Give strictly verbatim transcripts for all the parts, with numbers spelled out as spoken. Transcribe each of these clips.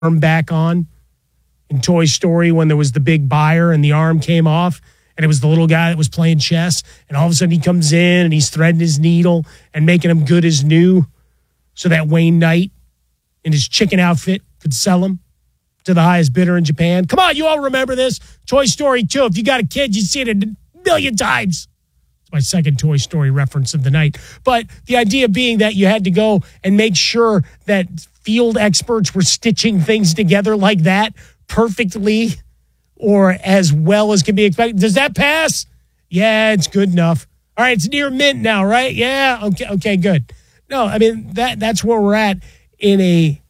arm back on in Toy Story when there was the big buyer and the arm came off and it was the little guy that was playing chess, and all of a sudden he comes in and he's threading his needle and making him good as new so that Wayne Knight in his chicken outfit could sell him to the highest bidder in Japan. Come on, you all remember this? Toy Story two. If you got a kid, you see it a million times. It's my second Toy Story reference of the night. But the idea being that you had to go and make sure that field experts were stitching things together like that perfectly or as well as can be expected. Does that pass? Yeah, it's good enough. All right, it's near mint now, right? Yeah, okay, okay, good. No, I mean, that that's where we're at in a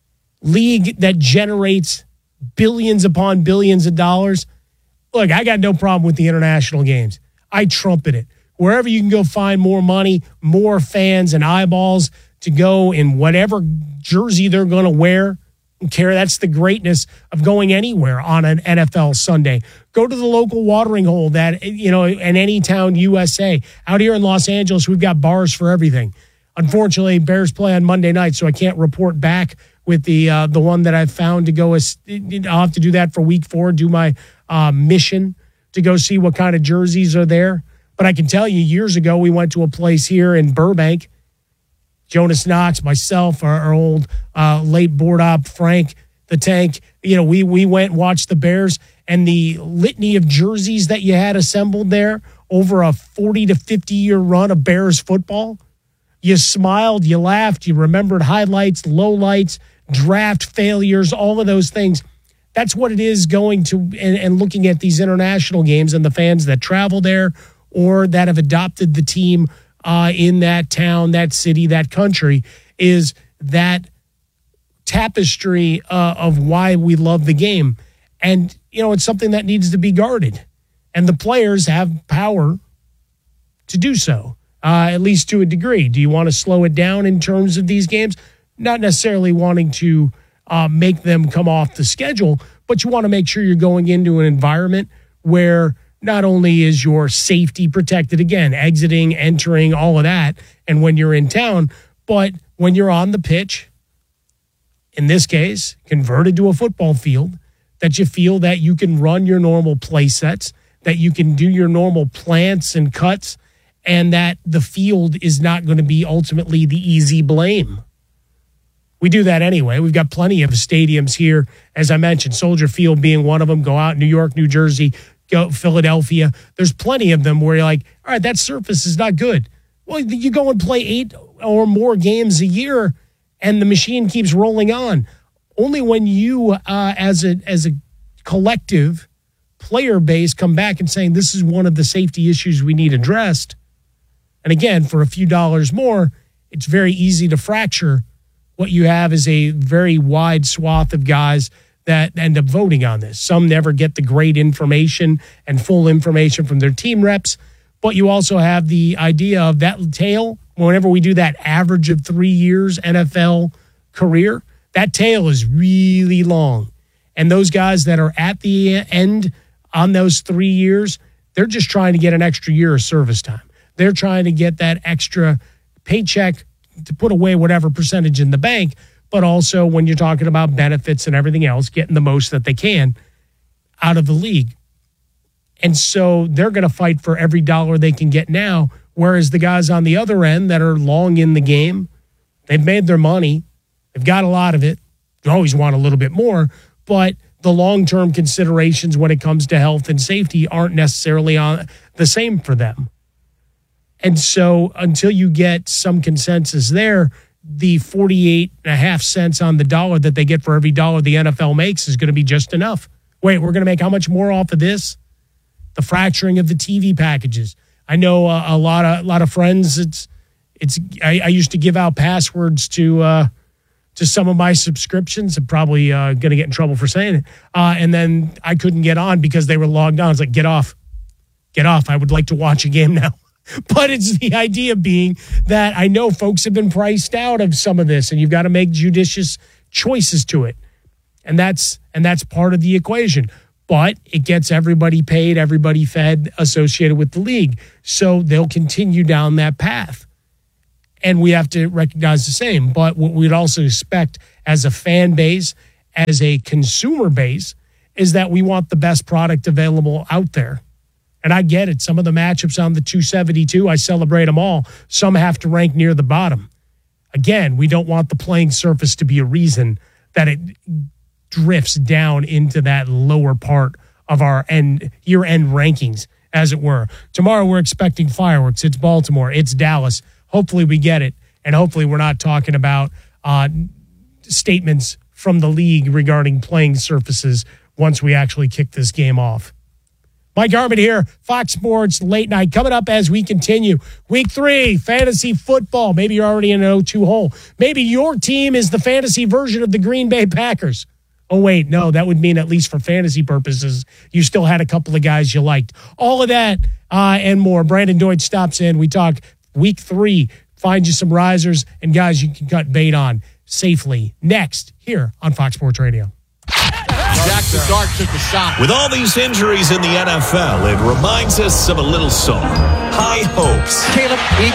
league that generates billions upon billions of dollars. Look, I got no problem with the international games. I trumpet it. Wherever you can go find more money, more fans and eyeballs to go in whatever jersey they're going to wear. Don't care. That's the greatness of going anywhere on an N F L Sunday. Go to the local watering hole that, you know, in any town, U S A. Out here in Los Angeles, we've got bars for everything. Unfortunately, Bears play on Monday night, so I can't report back with the uh, the one that I've found to go. As, I'll have to do that for week four, do my uh, mission to go see what kind of jerseys are there. But I can tell you, years ago, we went to a place here in Burbank. Jonas Knox, myself, our, our old uh, late board op, Frank the Tank, you know, we we went and watched the Bears, and the litany of jerseys that you had assembled there over a forty to fifty year run of Bears football. You smiled, you laughed, you remembered highlights, lowlights, draft failures, all of those things. That's what it is going to and, and looking at these international games and the fans that travel there or that have adopted the team uh, in that town, that city, that country, is that tapestry uh, of why we love the game. And, you know, it's something that needs to be guarded. And the players have power to do so. Uh, at least to a degree. Do you want to slow it down in terms of these games? Not necessarily wanting to uh, make them come off the schedule, but you want to make sure you're going into an environment where not only is your safety protected, again, exiting, entering, all of that, and when you're in town, but when you're on the pitch, in this case, converted to a football field, that you feel that you can run your normal play sets, that you can do your normal plants and cuts, and that the field is not going to be ultimately the easy blame. We do that anyway. We've got plenty of stadiums here, as I mentioned, Soldier Field being one of them. Go out, New York, New Jersey, go Philadelphia. There's plenty of them where you're like, all right, that surface is not good. Well, you go and play eight or more games a year, and the machine keeps rolling on. Only when you, uh, as a as a collective player base, come back and saying this is one of the safety issues we need addressed. And again, for a few dollars more, it's very easy to fracture. What you have is a very wide swath of guys that end up voting on this. Some never get the great information and full information from their team reps, but you also have the idea of that tail. Whenever we do that average of three years N F L career, that tail is really long. And those guys that are at the end on those three years, they're just trying to get an extra year of service time. They're trying to get that extra paycheck to put away whatever percentage in the bank, but also when you're talking about benefits and everything else, getting the most that they can out of the league. And so they're going to fight for every dollar they can get now, whereas the guys on the other end that are long in the game, they've made their money. They've got a lot of it. You always want a little bit more, but the long-term considerations when it comes to health and safety aren't necessarily on the same for them. And so until you get some consensus there, the forty-eight and a half cents on the dollar that they get for every dollar the N F L makes is going to be just enough. Wait, we're going to make how much more off of this? The fracturing of the T V packages. I know uh, a lot of a lot of friends. It's it's. I, I used to give out passwords to uh, to some of my subscriptions. I'm probably uh, going to get in trouble for saying it. Uh, and then I couldn't get on because they were logged on. It's like, get off, get off. I would like to watch a game now. But it's the idea being that I know folks have been priced out of some of this, and you've got to make judicious choices to it. And that's and that's part of the equation. But it gets everybody paid, everybody fed, associated with the league. So they'll continue down that path. And we have to recognize the same. But what we'd also expect as a fan base, as a consumer base is that we want the best product available out there. And I get it. Some of the matchups on the two seventy-two, I celebrate them all. Some have to rank near the bottom. Again, we don't want the playing surface to be a reason that it drifts down into that lower part of our end year-end rankings, as it were. Tomorrow we're expecting fireworks. It's Baltimore. It's Dallas. Hopefully we get it, and hopefully we're not talking about uh, statements from the league regarding playing surfaces once we actually kick this game off. Mike Harmon here, Fox Sports Late Night. Coming up as we continue. Week three, fantasy football. Maybe you're already in an oh two hole. Maybe your team is the fantasy version of the Green Bay Packers. Oh, wait, no, that would mean at least for fantasy purposes, you still had a couple of guys you liked. All of that uh, and more. Brandon Deutsch stops in. We talk week three. Find you some risers and guys you can cut bait on safely. Next, here on Fox Sports Radio. Jackson Dart took a shot. With all these injuries in the N F L, it reminds us of a little song. High hopes. Caleb, he